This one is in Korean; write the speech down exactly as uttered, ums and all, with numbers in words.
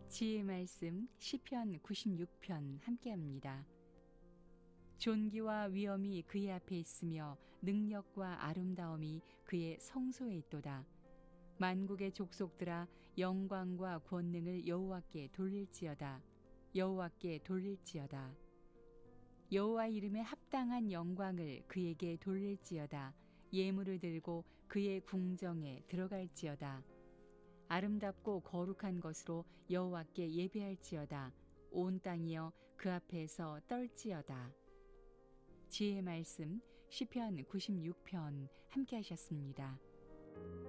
지혜의 말씀 시편 구십육 편 함께합니다. 존귀와 위엄이 그의 앞에 있으며 능력과 아름다움이 그의 성소에 있도다. 만국의 족속들아 영광과 권능을 여호와께 돌릴지어다. 여호와께 돌릴지어다. 여호와 이름에 합당한 영광을 그에게 돌릴지어다. 예물을 들고 그의 궁정에 들어갈지어다. 아름답고 거룩한 것으로 여호와께 예배할지어다. 온 땅이여 그 앞에서 떨지어다. 지혜의 말씀 시편 구십육 편 함께 하셨습니다.